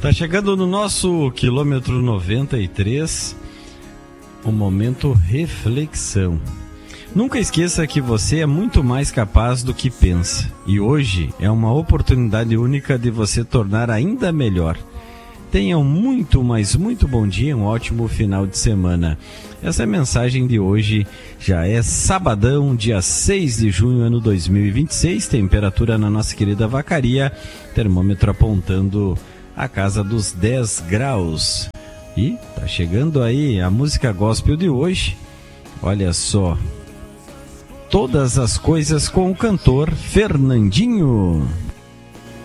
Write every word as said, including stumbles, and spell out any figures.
Tá chegando no nosso quilômetro noventa e três, o momento reflexão. Nunca esqueça que você é muito mais capaz do que pensa. E hoje é uma oportunidade única de você tornar ainda melhor. Tenham muito, mas muito bom dia, um ótimo final de semana. Essa é a mensagem de hoje. Já é sabadão, dia seis de junho, ano dois mil e vinte e seis. Temperatura na nossa querida Vacaria. Termômetro apontando a casa dos dez graus. E tá chegando aí a música gospel de hoje. Olha só. Todas as coisas com o cantor Fernandinho.